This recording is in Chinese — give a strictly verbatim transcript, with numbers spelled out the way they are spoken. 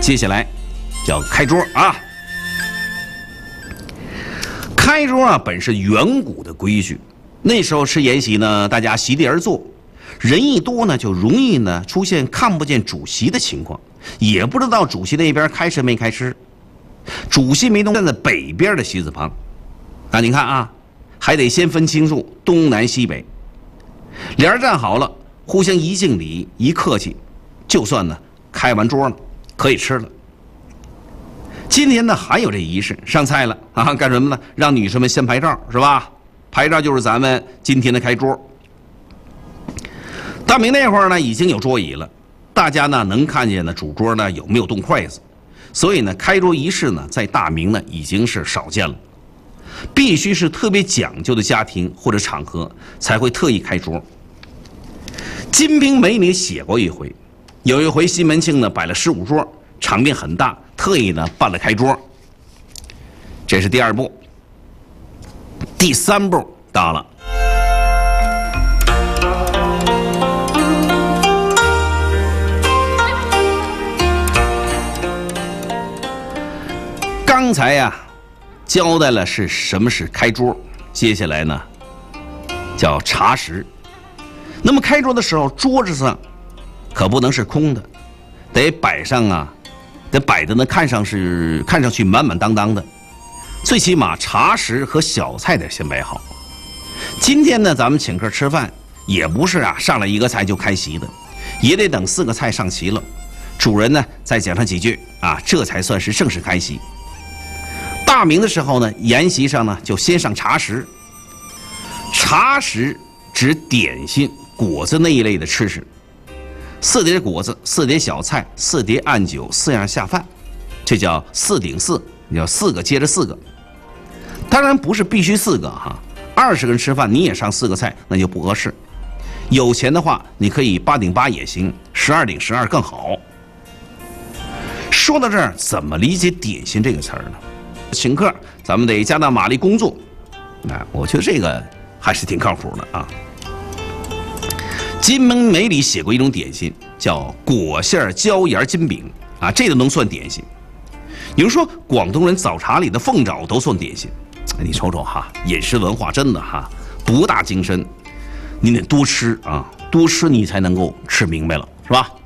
接下来叫开桌啊。开桌啊，本是远古的规矩。那时候吃筵席呢，大家席地而坐，人一多呢，就容易呢出现看不见主席的情况，也不知道主席那边开吃没开吃。主席没动站在北边的席子旁，啊，你看啊，还得先分清楚东南西北。俩人站好了，互相一敬礼，一客气，就算呢开完桌了，可以吃了。今天呢还有这仪式，上菜了啊，干什么呢？让女生们先拍照，是吧？拍照就是咱们今天的开桌。大明那会儿呢，已经有桌椅了，大家呢能看见呢主桌呢有没有动筷子，所以呢开桌仪式呢在大明呢已经是少见了，必须是特别讲究的家庭或者场合才会特意开桌。《金瓶梅》里写过一回，有一回西门庆呢摆了十五桌，场面很大，特意呢办了开桌。这是第二步，第三步到了。刚才呀、啊，交代了是什么是开桌，接下来呢，叫茶食。那么开桌的时候，桌子上可不能是空的，得摆上啊，得摆的呢，看上是看上去满满当当的。最起码茶食和小菜得先摆好。今天呢，咱们请客吃饭，也不是啊上来一个菜就开席的，也得等四个菜上齐了，主人呢再讲上几句啊，这才算是正式开席。大明的时候呢，筵席上呢就先上茶食。茶食指点心、果子那一类的吃食，四碟果子、四碟小菜、四碟暗酒，四样下饭，这叫四顶四，叫四个接着四个。当然不是必须四个哈，二十个人吃饭你也上四个菜，那就不合适。有钱的话，你可以八顶八也行，十二顶十二更好。说到这儿，怎么理解点心这个词儿呢？请客，咱们得加大马力工作，啊，我觉得这个还是挺靠谱的啊。《金瓶梅》里写过一种点心，叫果馅椒盐金饼啊，这都能算点心。有人说广东人早茶里的凤爪都算点心，你瞅瞅哈，饮食文化真的哈博大精深，你得多吃啊，多吃你才能够吃明白了，是吧？